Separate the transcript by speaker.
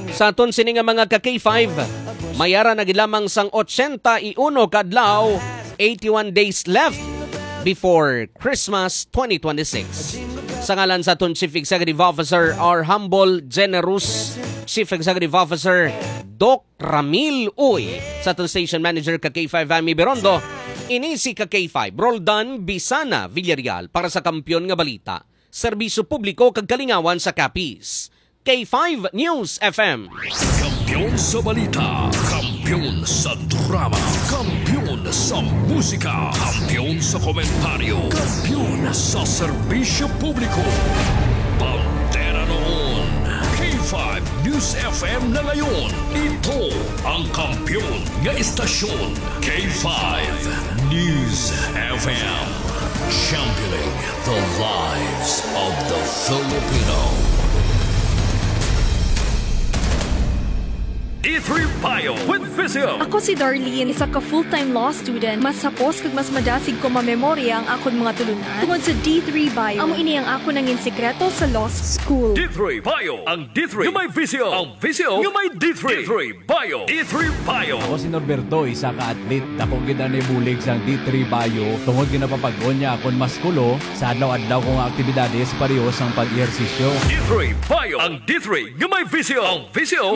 Speaker 1: Sa aton sini nga mga ka-K5, mayara na gilamang sang 81 kadlaw, 81 days left before Christmas 2026. Sa ngalan sa aton Chief Executive Officer, our humble, generous Chief Executive Officer, Doc Ramil Uy, sa aton Station Manager ka-K5 Amy Berondo, inisi ka-K5 Roldan Bisana Villarreal para sa Kampiyon nga Balita, serbisyo publiko kag kalingawan sa Capiz. K5 News FM.
Speaker 2: Kampiyon sa balita, kampiyon sa drama, kampiyon sa musika, kampiyon sa komentaryo, kampiyon sa serbisyo publiko. Pantera noon, K5 News FM na ngayon. Ito ang kampiyon nga istasyon, K5 News FM. Championing the lives of the Filipino. D3 Bio with Visio.
Speaker 3: Ako si Darlene, isa ka full-time law student. Mas sapos kag mas madasig ko mamemorya ang akon mga tulunan. Tungod sa D3 Bio, amo ini ang ako nangin sekreto sa law school.
Speaker 2: D3 Bio, ang D3 yung may Visio. Ang Visio yung may D3. D3 Bio. D3 Bio.
Speaker 4: Ako si Norberto, isa ka atlet. Dako gid ani bulig sang D3 Bio. Tungod ginapapag-on niya akon maskulo sa adlaw-adlaw kong aktibidades pareho sang pag-ehersisyo.
Speaker 2: D3 Bio, ang D3 yung may Visio. Ang Visio